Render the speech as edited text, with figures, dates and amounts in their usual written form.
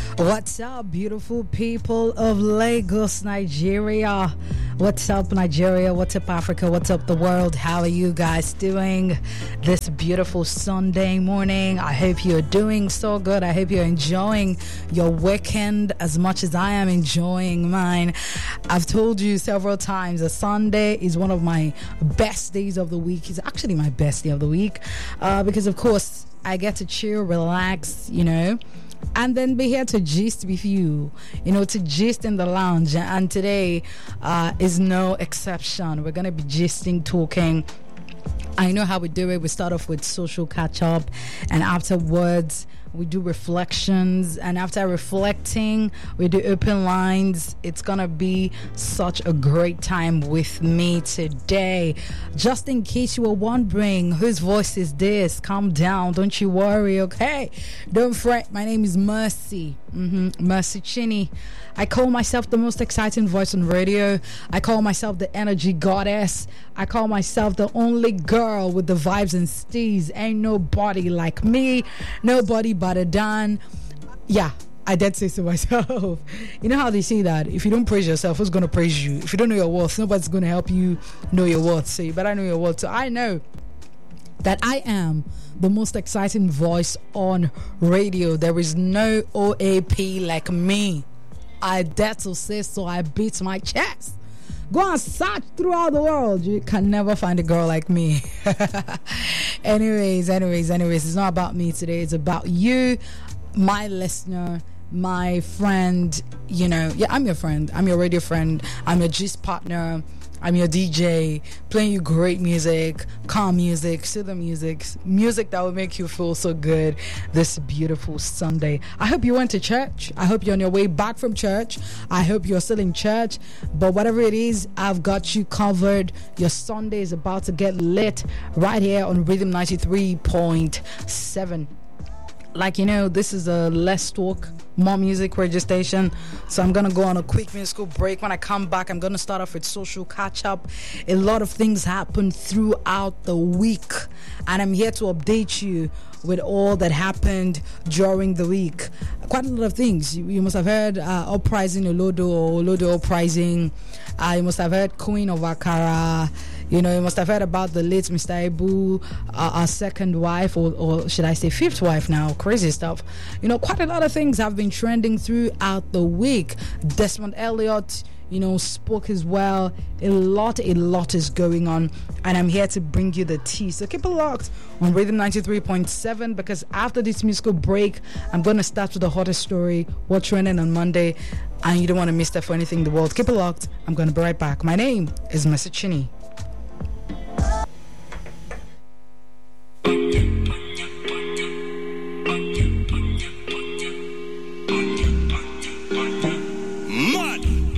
What's up, beautiful people of Lagos, Nigeria? What's up, Nigeria? What's up, Africa? What's up, the world? How are you guys doing this beautiful Sunday morning? I hope you're doing so good. I hope you're enjoying your weekend as much as I am enjoying mine. I've told you several times that Sunday is one of my best days of the week. It's actually my best day of the week because, of course, I get to chill, relax, and then be here to gist with you, to gist in the lounge. And today is no exception. We're going to be gisting, talking. I know how we do it. We start off with social catch up, and afterwards we do reflections, and after reflecting we do open lines. It's gonna be such a great time with me today. Just in case you were wondering whose voice is this, calm down, don't you worry, okay? Don't fret. My name is Mercy. Mercy Chinny. I call myself the most exciting voice on radio. I call myself the energy goddess. I call myself the only girl with the vibes and steez. Ain't nobody like me, nobody but a Dan. Yeah, I did say so myself. You know how they say that if you don't praise yourself, who's going to praise you? If you don't know your worth, nobody's going to help you know your worth. So you better know your worth. So I know that I am the most exciting voice on radio. There is no OAP like me. I dare to say so. I beat my chest. Go and search throughout the world. You can never find a girl like me. Anyways, it's not about me today. It's about you, my listener, my friend. I'm your friend. I'm your radio friend. I'm your gist partner. I'm your DJ, playing you great music, calm music, soothing music that will make you feel so good this beautiful Sunday. I hope you went to church. I hope you're on your way back from church. I hope you're still in church. But whatever it is, I've got you covered. Your Sunday is about to get lit right here on Rhythm 93.7. This is a Less Talk, More Music radio station. So I'm going to go on a quick musical break. When I come back, I'm going to start off with social catch-up. A lot of things happen throughout the week, and I'm here to update you with all that happened during the week. Quite a lot of things. You must have heard uprising Olodo, or Olodo uprising. You must have heard Queen of Akara. You must have heard about the late Mr. Ibu, our second wife, or should I say fifth wife now. Crazy stuff. Quite a lot of things have been trending throughout the week. Desmond Elliott, spoke as well. A lot is going on, and I'm here to bring you the tea. So keep it locked on Rhythm 93.7, because after this musical break, I'm going to start with the hottest story, what's trending on Monday, and you don't want to miss that for anything in the world. Keep it locked. I'm going to be right back. My name is Mercy Chinny.